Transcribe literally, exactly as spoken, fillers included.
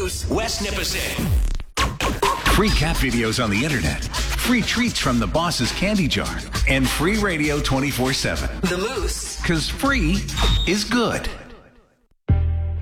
Moose, West Nipissing. Free cat videos on the internet, free treats from the boss's candy jar, and free radio twenty-four seven. The Moose. Because free is good.